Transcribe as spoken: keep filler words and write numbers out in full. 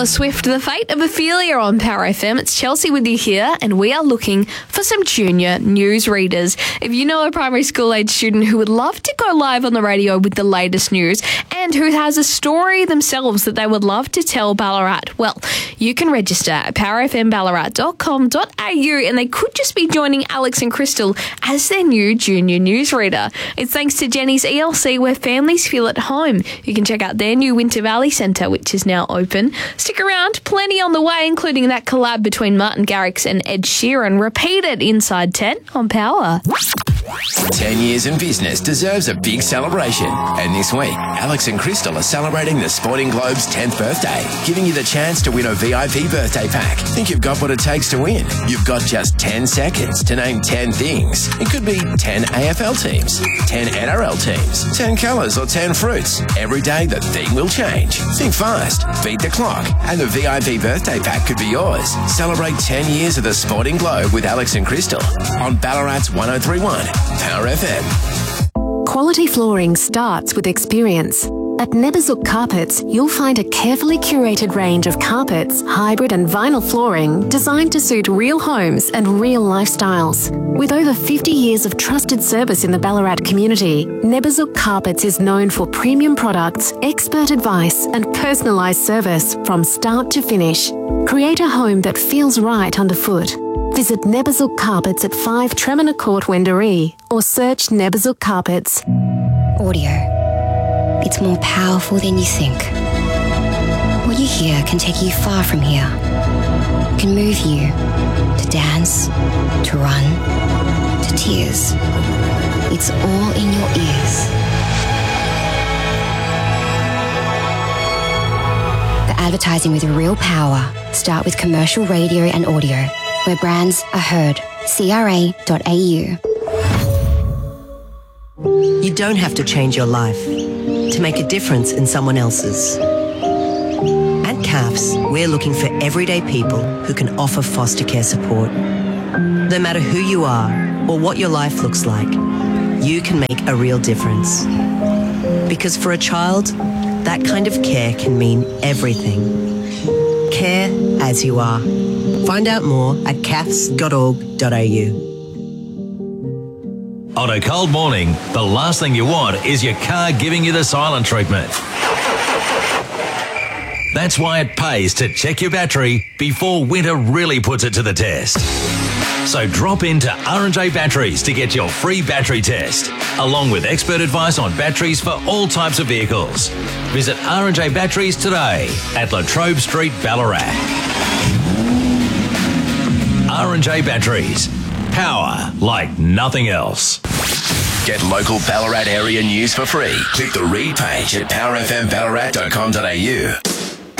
Taylor Swift, The Fate of Ophelia on Power F M. It's Chelsea with you here, and we are looking for some junior newsreaders. If you know a primary school age student who would love to go live on the radio with the latest news and who has a story themselves that they would love to tell Ballarat, well, you can register at power f m ballarat dot com dot a u, and they could just be joining Alex and Crystal as their new junior newsreader. It's thanks to Jenny's E L C, where families feel at home. You can check out their new Winter Valley Centre, which is now open. Stick around, plenty on the way, including that collab between Martin Garrix and Ed Sheeran. Repeat it inside ten on Power. ten years in business deserves a big celebration. And this week, Alex and Crystal are celebrating the Sporting Globe's tenth birthday, giving you the chance to win a V I P birthday pack. Think you've got what it takes to win? You've got just ten seconds to name ten things. It could be ten A F L teams, ten N R L teams, ten colours or ten fruits. Every day the theme will change. Think fast, beat the clock, and the V I P birthday pack could be yours. Celebrate ten years of the Sporting Globe with Alex and Crystal on Ballarat's one oh three point one Power F M. Quality flooring starts with experience. At Neberzuk Carpets, you'll find a carefully curated range of carpets, hybrid and vinyl flooring designed to suit real homes and real lifestyles. With over fifty years of trusted service in the Ballarat community, Neberzuk Carpets is known for premium products, expert advice and personalised service from start to finish. Create a home that feels right underfoot. Visit Neberzuk Carpets at five Tremina Court, Wendouree, or search Neberzuk Carpets. Audio. It's more powerful than you think. What you hear can take you far from here. It can move you to dance, to run, to tears. It's all in your ears. The advertising with real power. Start with commercial radio and audio, where brands are heard. C R A dot A U. You don't have to change your life to make a difference in someone else's. At C A F S, we're looking for everyday people who can offer foster care support. No matter who you are or what your life looks like, you can make a real difference. Because for a child, that kind of care can mean everything. Care as you are. Find out more at c a f s dot org dot a u. On a cold morning, the last thing you want is your car giving you the silent treatment. That's why it pays to check your battery before winter really puts it to the test. So drop into R and J Batteries to get your free battery test, along with expert advice on batteries for all types of vehicles. Visit R and J Batteries today at Latrobe Street, Ballarat. R and J Batteries. Power like nothing else. Get local Ballarat area news for free. Click the read page at power f m ballarat dot com dot a u.